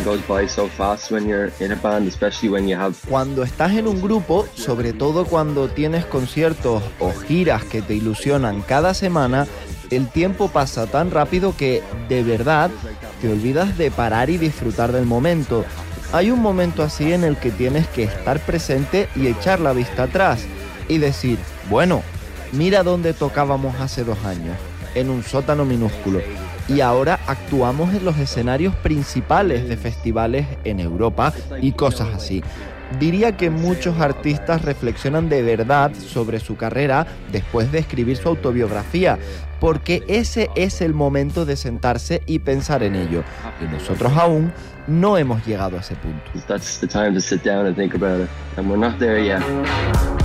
Cuando estás en un grupo, sobre todo cuando tienes conciertos o giras que te ilusionan cada semana, el tiempo pasa tan rápido que, de verdad, te olvidas de parar y disfrutar del momento. Hay un momento así en el que tienes que estar presente y echar la vista atrás y decir, bueno, mira dónde tocábamos hace 2 años, en un sótano minúsculo, y ahora actuamos en los escenarios principales de festivales en Europa y cosas así. Diría que muchos artistas reflexionan de verdad sobre su carrera después de escribir su autobiografía, porque ese es el momento de sentarse y pensar en ello, y nosotros aún no hemos llegado a ese punto. That's the time to sit down and think about it, and we're not there yet.